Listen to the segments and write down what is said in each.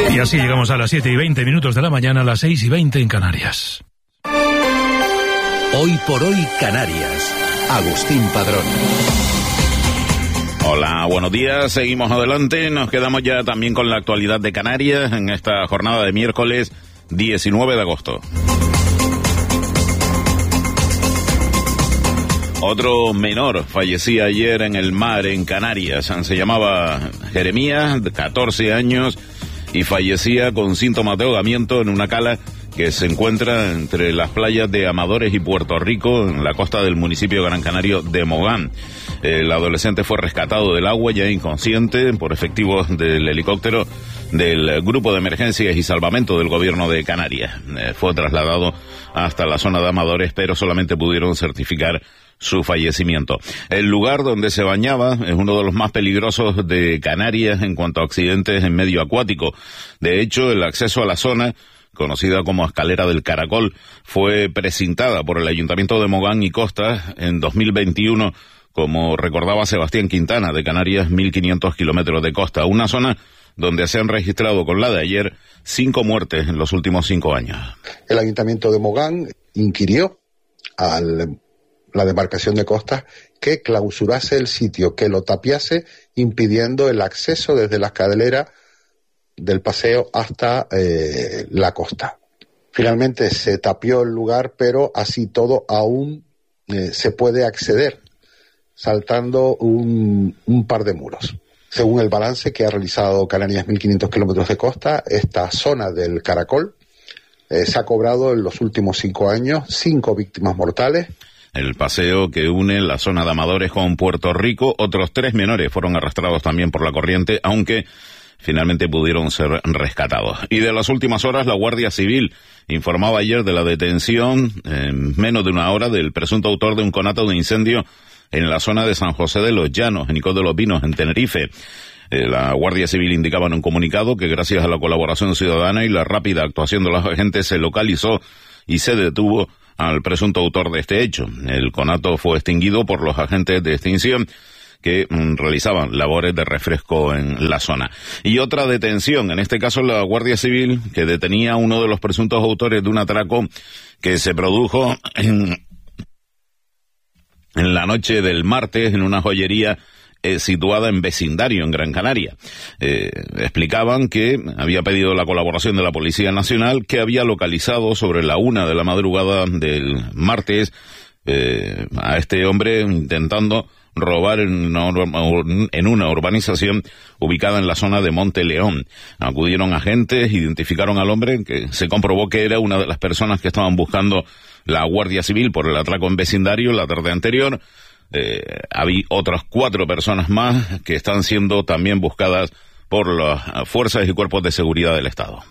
Y así llegamos a las 7:20 de la mañana, a las 6:20 en Canarias. Hoy por hoy Canarias. Agustín Padrón. Hola, buenos días, seguimos adelante, nos quedamos ya también con la actualidad de Canarias en esta jornada de miércoles 19 de agosto. Otro menor fallecía ayer en el mar en Canarias, se llamaba Jeremías, de 14 años, y fallecía con síntomas de ahogamiento en una cala que se encuentra entre las playas de Amadores y Puerto Rico, en la costa del municipio gran canario de Mogán. El adolescente fue rescatado del agua ya inconsciente por efectivos del helicóptero del Grupo de Emergencias y Salvamento del Gobierno de Canarias. Fue trasladado hasta la zona de Amadores, pero solamente pudieron certificar su fallecimiento. El lugar donde se bañaba es uno de los más peligrosos de Canarias en cuanto a accidentes en medio acuático. De hecho, el acceso a la zona, conocida como Escalera del Caracol, fue precintada por el Ayuntamiento de Mogán y Costa en 2021, como recordaba Sebastián Quintana, de Canarias, 1.500 kilómetros de costa, una zona donde se han registrado con la de ayer 5 muertes en los últimos 5 años. El Ayuntamiento de Mogán inquirió a la demarcación de Costa que clausurase el sitio, que lo tapiase, impidiendo el acceso desde la escalera del paseo hasta la costa. Finalmente se tapió el lugar, pero así todo aún se puede acceder saltando un par de muros. Según el balance que ha realizado Canarias 1.500 kilómetros de costa, esta zona del Caracol se ha cobrado en los últimos 5 años 5 víctimas mortales. El paseo que une la zona de Amadores con Puerto Rico, otros 3 menores fueron arrastrados también por la corriente, aunque finalmente pudieron ser rescatados. Y de las últimas horas, la Guardia Civil informaba ayer de la detención en menos de una hora del presunto autor de un conato de incendio en la zona de San José de los Llanos, en Icod de los Pinos, en Tenerife. La Guardia Civil indicaba en un comunicado que gracias a la colaboración ciudadana y la rápida actuación de los agentes se localizó y se detuvo al presunto autor de este hecho. El conato fue extinguido por los agentes de extinción que realizaban labores de refresco en la zona. Y otra detención, en este caso la Guardia Civil, que detenía a uno de los presuntos autores de un atraco que se produjo en la noche del martes en una joyería situada en vecindario, en Gran Canaria. Explicaban que había pedido la colaboración de la Policía Nacional, que había localizado sobre la 1 de la madrugada del martes a este hombre intentando robar en una urbanización ubicada en la zona de Monte León. Acudieron agentes, identificaron al hombre, que se comprobó que era una de las personas que estaban buscando la Guardia Civil por el atraco en vecindario la tarde anterior. Había otras 4 personas más que están siendo también buscadas por las fuerzas y cuerpos de seguridad del Estado.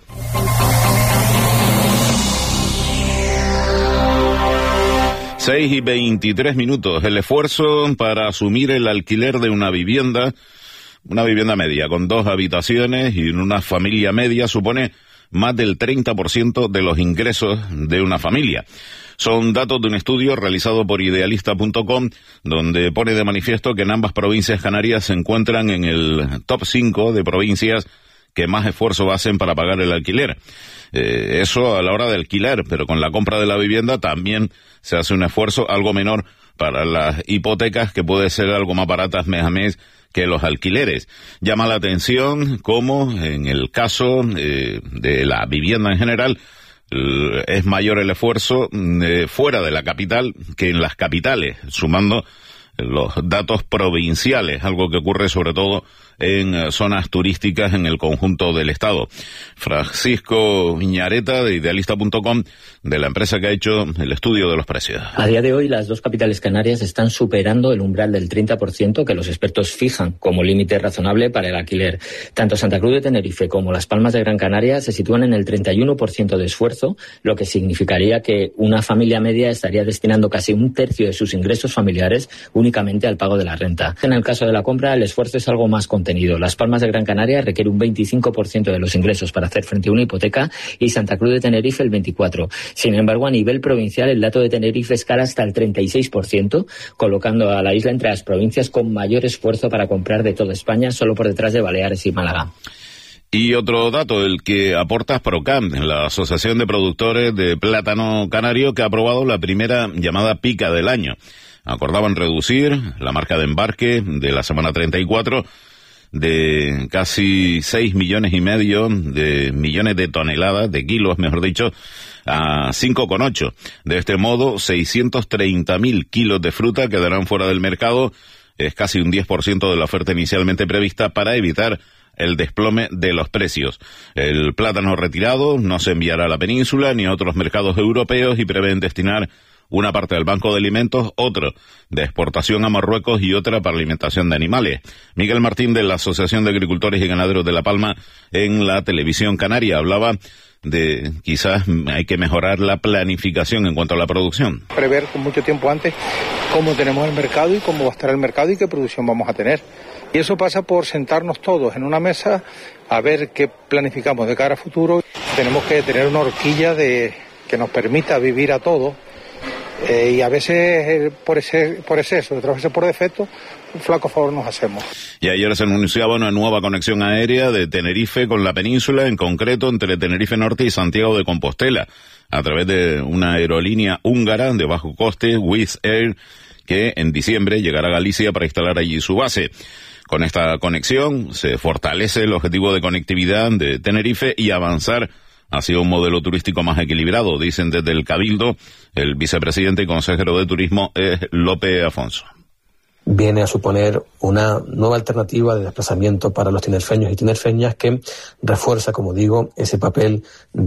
Seis y 23 minutos. El esfuerzo para asumir el alquiler de una vivienda media con 2 habitaciones y una familia media supone más del 30% de los ingresos de una familia. Son datos de un estudio realizado por Idealista.com, donde pone de manifiesto que en ambas provincias canarias se encuentran en el top 5 de provincias que más esfuerzo hacen para pagar el alquiler. Eso a la hora de alquilar, pero con la compra de la vivienda también se hace un esfuerzo algo menor para las hipotecas, que puede ser algo más baratas mes a mes que los alquileres. Llama la atención cómo en el caso de la vivienda en general es mayor el esfuerzo fuera de la capital que en las capitales, sumando los datos provinciales, algo que ocurre sobre todo en zonas turísticas en el conjunto del Estado. Francisco Viñareta, de Idealista.com, de la empresa que ha hecho el estudio de los precios. A día de hoy, las 2 capitales canarias están superando el umbral del 30% que los expertos fijan como límite razonable para el alquiler. Tanto Santa Cruz de Tenerife como Las Palmas de Gran Canaria se sitúan en el 31% de esfuerzo, lo que significaría que una familia media estaría destinando casi 1/3 de sus ingresos familiares únicamente al pago de la renta. En el caso de la compra, el esfuerzo es algo más contenido. Las Palmas de Gran Canaria requiere un 25% de los ingresos para hacer frente a una hipoteca y Santa Cruz de Tenerife el 24%. Sin embargo, a nivel provincial, el dato de Tenerife escala hasta el 36%, colocando a la isla entre las provincias con mayor esfuerzo para comprar de toda España, solo por detrás de Baleares y Málaga. Y otro dato, el que aporta Asprocam, la Asociación de Productores de Plátano Canario, que ha aprobado la primera llamada pica del año. Acordaban reducir la marca de embarque de la semana 34 de casi 6,5 millones de toneladas, de kilos, mejor dicho, a 5,8. De este modo, 630.000 kilos de fruta quedarán fuera del mercado. Es casi un 10% de la oferta inicialmente prevista para evitar el desplome de los precios. El plátano retirado no se enviará a la península ni a otros mercados europeos y prevén destinar una parte del Banco de Alimentos, otro de exportación a Marruecos y otra para alimentación de animales. Miguel Martín, de la Asociación de Agricultores y Ganaderos de La Palma, en la televisión canaria, hablaba de quizás hay que mejorar la planificación en cuanto a la producción. Prever con mucho tiempo antes cómo tenemos el mercado y cómo va a estar el mercado y qué producción vamos a tener. Y eso pasa por sentarnos todos en una mesa a ver qué planificamos de cara a futuro. Tenemos que tener una horquilla que nos permita vivir a todos. Y a veces por exceso, otras veces por defecto, un flaco favor nos hacemos. Y ayer se anunciaba una nueva conexión aérea de Tenerife con la península, en concreto entre Tenerife Norte y Santiago de Compostela, a través de una aerolínea húngara de bajo coste, Wizz Air, que en diciembre llegará a Galicia para instalar allí su base. Con esta conexión se fortalece el objetivo de conectividad de Tenerife y avanzar hacia un modelo turístico más equilibrado, dicen desde el Cabildo. El vicepresidente y consejero de Turismo es Lope Afonso. Viene a suponer una nueva alternativa de desplazamiento para los tinerfeños y tinerfeñas que refuerza, como digo, ese papel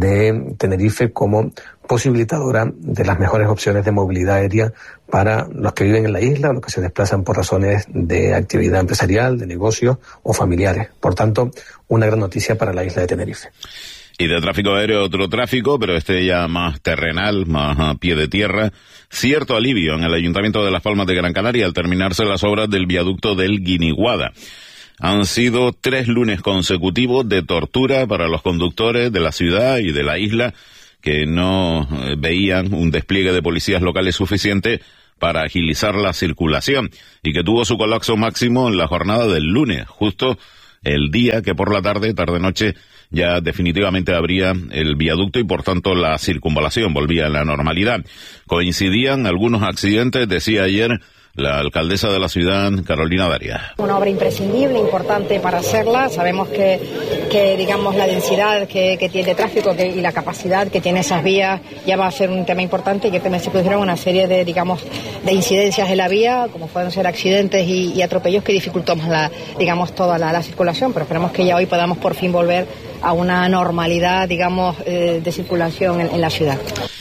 de Tenerife como posibilitadora de las mejores opciones de movilidad aérea para los que viven en la isla o los que se desplazan por razones de actividad empresarial, de negocios o familiares. Por tanto, una gran noticia para la isla de Tenerife. Y de tráfico aéreo, otro tráfico, pero este ya más terrenal, más a pie de tierra. Cierto alivio en el Ayuntamiento de Las Palmas de Gran Canaria al terminarse las obras del viaducto del Guiniguada. Han sido 3 lunes consecutivos de tortura para los conductores de la ciudad y de la isla que no veían un despliegue de policías locales suficiente para agilizar la circulación y que tuvo su colapso máximo en la jornada del lunes, justo el día que por la tarde-noche, ya definitivamente abría el viaducto y por tanto la circunvalación volvía a la normalidad. Coincidían algunos accidentes, decía ayer la alcaldesa de la ciudad, Carolina Darias. Una obra imprescindible, importante para hacerla. Sabemos que digamos, la densidad que tiene de tráfico y la capacidad que tiene esas vías ya va a ser un tema importante y que también se produjeron una serie de, digamos, de incidencias en la vía, como pueden ser accidentes y atropellos que dificultan toda la circulación, pero esperamos que ya hoy podamos por fin volver a una normalidad, digamos, de circulación en la ciudad.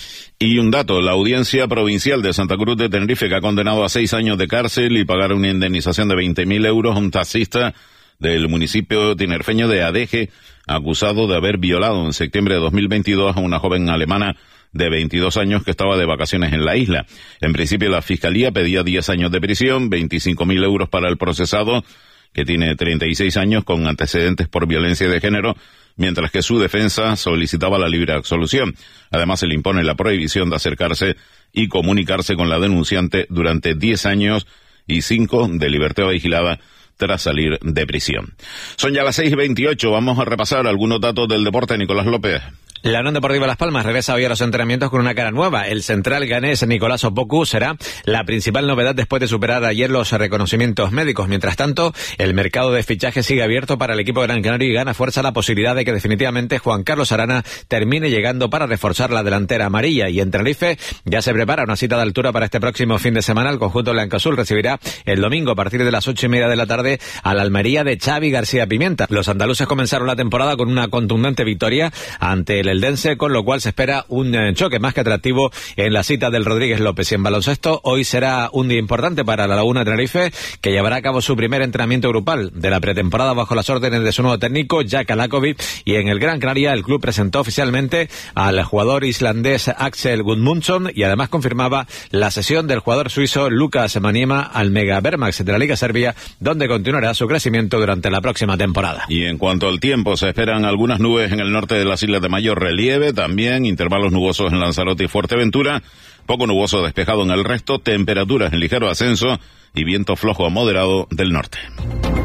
Y un dato, la Audiencia Provincial de Santa Cruz de Tenerife, que ha condenado a 6 años de cárcel y pagar una indemnización de 20.000 euros a un taxista del municipio tinerfeño de Adeje, acusado de haber violado en septiembre de 2022 a una joven alemana de 22 años que estaba de vacaciones en la isla. En principio, la Fiscalía pedía 10 años de prisión, 25.000 euros para el procesado, que tiene 36 años con antecedentes por violencia de género, mientras que su defensa solicitaba la libre absolución. Además, se le impone la prohibición de acercarse y comunicarse con la denunciante durante 10 años y 5 de libertad vigilada tras salir de prisión. Son ya las 6:28, vamos a repasar algunos datos del deporte. Nicolás López. La Unión Deportiva Las Palmas regresa hoy a los entrenamientos con una cara nueva. El central ganés Nicolás Opoku será la principal novedad después de superar ayer los reconocimientos médicos. Mientras tanto, el mercado de fichajes sigue abierto para el equipo Gran Canaria y gana fuerza la posibilidad de que definitivamente Juan Carlos Arana termine llegando para reforzar la delantera amarilla. Y en Tenerife ya se prepara una cita de altura para este próximo fin de semana. El conjunto blancoazul recibirá el domingo a partir de las 8:30 de la tarde a la Almería de Xavi García Pimienta. Los andaluces comenzaron la temporada con una contundente victoria ante el Eldense, con lo cual se espera un choque más que atractivo en la cita del Rodríguez López. Y en baloncesto, hoy será un día importante para la Laguna Tenerife, que llevará a cabo su primer entrenamiento grupal de la pretemporada bajo las órdenes de su nuevo técnico, Jack Alakovic. Y en el Gran Canaria, el club presentó oficialmente al jugador islandés Axel Gudmundsson y además confirmaba la cesión del jugador suizo Lucas Maniema al Mega Vermax de la Liga Serbia, donde continuará su crecimiento durante la próxima temporada. Y en cuanto al tiempo, se esperan algunas nubes en el norte de las islas de mayor relieve, también intervalos nubosos en Lanzarote y Fuerteventura, poco nuboso despejado en el resto, temperaturas en ligero ascenso y viento flojo a moderado del norte.